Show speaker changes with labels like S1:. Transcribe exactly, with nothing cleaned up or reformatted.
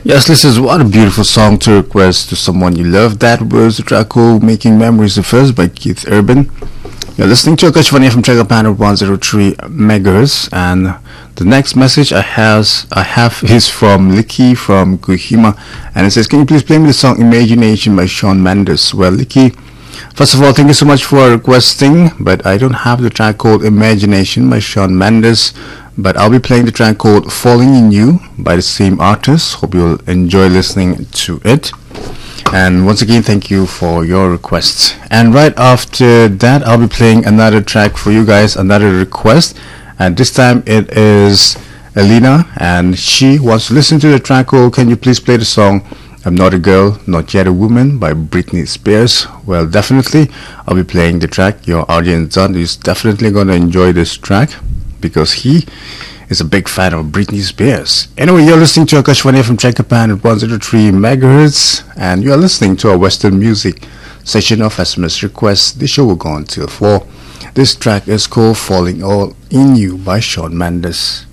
S1: Yes, this is what a beautiful song to request to someone you love. That was the track called Making Memories of Us by Keith Urban. You're listening to Akashvani from Chagapan at one oh three megahertz, and the next message I has I have is from Licky from Kohima, and it says, "Can you please play me the song Imagination by Shawn Mendes?" Well, Licky, first of all, thank you so much for requesting, but I don't have the track called Imagination by Shawn Mendes, but I'll be playing the track called Falling in You by the same artist. Hope you'll enjoy listening to it. And once again, thank you for your request. And right after that, I'll be playing another track for you guys, another request. And this time it is Elena, and she wants to listen to the track called "Can You Please Play the Song I'm Not a Girl, Not Yet a Woman" by Britney Spears. Well, definitely, I'll be playing the track. Your audience son is definitely going to enjoy this track because he is a big fan of Britney Spears. Anyway, you're listening to Akashvani from Chakapan at one oh three megahertz, and you're listening to our Western music session of S M S requests. The show will go on till four. This track is called "Falling All in You" by Shawn Mendes.